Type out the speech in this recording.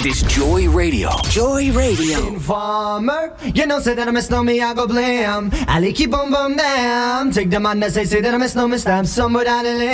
It is Joy Radio. Joy Radio. Informer, you know, say that I'm a snowman, I go blam. I like keep boom boom damn. Take the man that say that I'm a snowman, stamp somewhere down the lane.